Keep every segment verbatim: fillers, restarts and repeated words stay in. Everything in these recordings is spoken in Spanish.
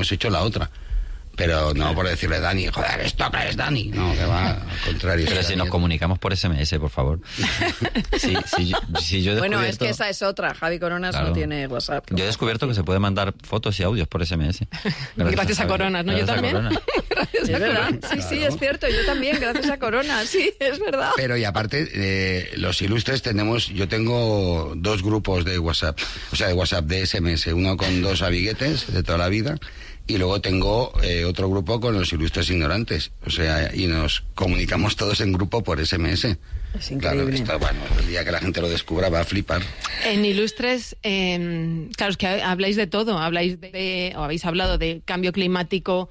hemos hecho la otra. Pero no por decirle Dani, joder, esto que es Dani. No, que va, al contrario. Pero si nos comunicamos por ese eme ese, por favor. sí, sí, yo, si yo bueno, es que esa es otra. Javi Coronas claro. no tiene WhatsApp. Yo he descubierto que se puede mandar fotos y audios por ese eme ese. Gracias, gracias a, a Coronas, ¿no? Yo también. gracias es a verdad. Sí, claro. sí, es cierto. Yo también, gracias a Coronas. Sí, es verdad. Pero y aparte, eh, los ilustres tenemos... Yo tengo dos grupos de WhatsApp. O sea, de WhatsApp de ese eme ese. Uno con dos amiguetes de toda la vida... Y luego tengo eh, otro grupo con los ilustres ignorantes. O sea, y nos comunicamos todos en grupo por ese eme ese. Es increíble. Claro, esto, bueno, el día que la gente lo descubra va a flipar. En Ilustres, eh, claro, es que habláis de todo. Habláis de, de, o habéis hablado de cambio climático,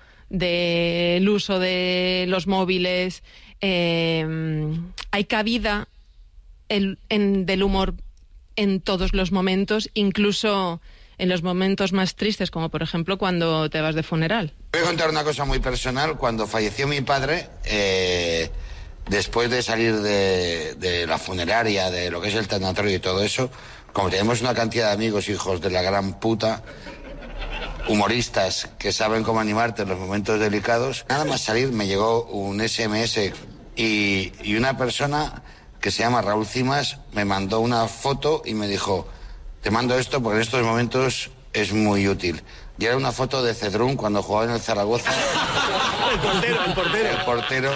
del uso de los móviles. Eh, hay cabida el, en, del humor en todos los momentos, incluso... en los momentos más tristes, como por ejemplo cuando te vas de funeral. Voy a contar una cosa muy personal. Cuando falleció mi padre, eh, después de salir de, de la funeraria, de lo que es el tanatorio y todo eso, como tenemos una cantidad de amigos, hijos de la gran puta, humoristas que saben cómo animarte en los momentos delicados, nada más salir me llegó un ese eme ese y, y una persona que se llama Raúl Cimas me mandó una foto y me dijo... Te mando esto porque en estos momentos es muy útil. Y era una foto de Cedrún cuando jugaba en el Zaragoza. El portero, el portero. El portero.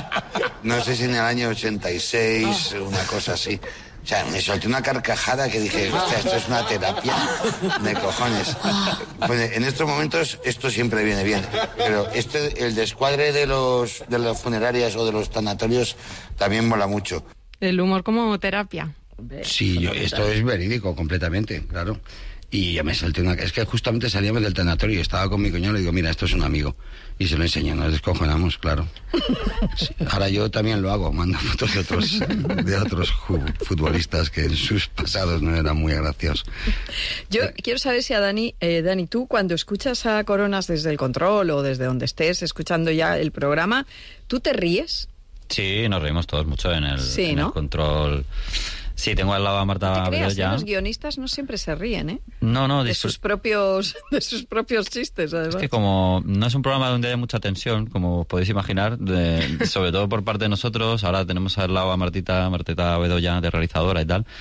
No sé si en el año ochenta y seis, una cosa así. O sea, me solté una carcajada que dije, hostia, esto es una terapia de cojones. Pues en estos momentos esto siempre viene bien. Pero este, el descuadre de los de las funerarias o de los tanatorios también mola mucho. El humor como terapia. Sí, yo, esto es verídico completamente, claro. Y ya me salté una... Es que justamente salíamos del tanatorio y estaba con mi cuñado y le digo, mira, esto es un amigo. Y se lo enseñó, nos descojonamos, claro. Sí, ahora yo también lo hago, mando fotos de otros, de otros futbolistas que en sus pasados no eran muy graciosos. Yo quiero saber si a Dani, eh, Dani, tú cuando escuchas a Coronas desde el control o desde donde estés escuchando ya el programa, ¿tú te ríes? Sí, nos reímos todos mucho en el, sí, en ¿no? el control... Sí, tengo al lado a Marta no te creas, ya. Los guionistas no siempre se ríen, ¿eh? No, no. De disfr- sus propios de sus propios chistes, además. Es que como no es un programa donde haya mucha tensión, como podéis imaginar, de, sobre todo por parte de nosotros, ahora tenemos al lado a Martita, Martita Bedoya, de realizadora y tal,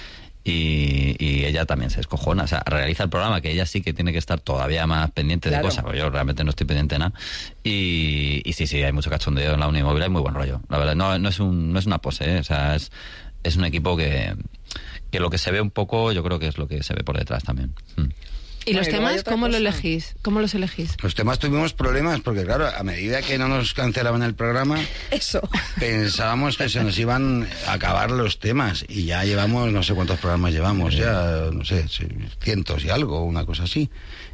y, y ella también se descojona, o sea, realiza el programa, que ella sí que tiene que estar todavía más pendiente claro. de cosas, porque yo realmente no estoy pendiente de nada, y, y sí, sí, hay mucho cachondeo en la Unimóvil, hay muy buen rollo, la verdad, no, no es un no es una pose, ¿eh? O sea, es es un equipo que, que lo que se ve un poco, yo creo que es lo que se ve por detrás también. Mm. ¿Y los temas cómo lo elegís? ¿Cómo los elegís? Los temas tuvimos problemas porque, claro, a medida que no nos cancelaban el programa, eso pensábamos que se nos iban a acabar los temas y ya llevamos, no sé cuántos programas llevamos, ya, no sé, cientos y algo, una cosa así.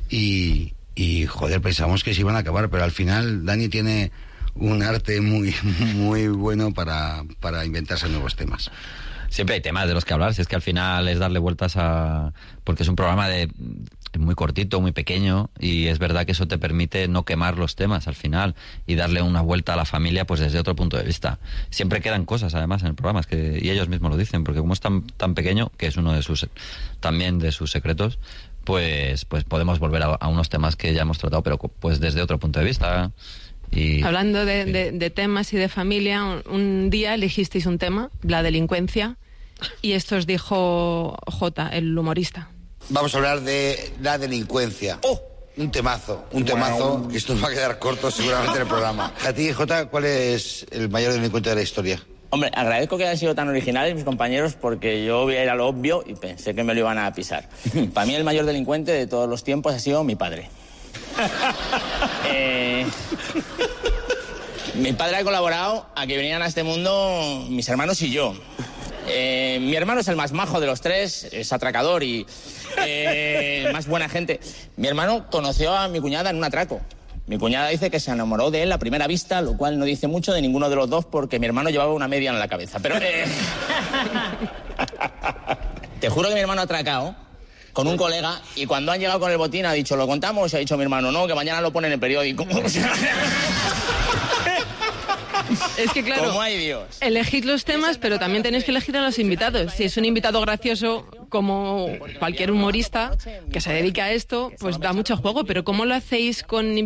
Y, y joder, pensamos que se iban a acabar, pero al final Dani tiene un arte muy, muy bueno para, para inventarse nuevos temas. Siempre hay temas de los que hablar, si es que al final es darle vueltas a... Porque es un programa de muy cortito, muy pequeño, y es verdad que eso te permite no quemar los temas al final y darle una vuelta a la familia pues desde otro punto de vista. Siempre quedan cosas además en el programa, es que, y ellos mismos lo dicen, porque como es tan, tan pequeño, que es uno de sus también de sus secretos, pues, pues podemos volver a, a unos temas que ya hemos tratado, pero pues desde otro punto de vista... Y, Hablando de, sí. de, de temas y de familia, un, un día elegisteis un tema, la delincuencia, y esto os dijo Jota, el humorista. Vamos a hablar de la delincuencia. ¡Oh! Un temazo, un temazo, wow. Que esto va a quedar corto seguramente en el programa. A ti, Jota, ¿cuál es el mayor delincuente de la historia? Hombre, agradezco que hayan sido tan originales mis compañeros porque yo era lo obvio y pensé que me lo iban a pisar. Para mí el mayor delincuente de todos los tiempos ha sido mi padre. eh, mi padre ha colaborado a que vinieran a este mundo mis hermanos y yo. Eh, mi hermano es el más majo de los tres, es atracador y eh, más buena gente. Mi hermano conoció a mi cuñada en un atraco. Mi cuñada dice que se enamoró de él a primera vista, lo cual no dice mucho de ninguno de los dos porque mi hermano llevaba una media en la cabeza. Pero eh... te juro que mi hermano ha atracado con un colega y cuando han llegado con el botín ha dicho, ¿lo contamos? Y ha dicho mi hermano, no, que mañana lo ponen en el periódico. Es que claro, ¿cómo hay Dios? Elegid los temas, pero también tenéis que elegir a los invitados. Si es un invitado gracioso, como cualquier humorista que se dedica a esto, pues da mucho juego, pero ¿cómo lo hacéis con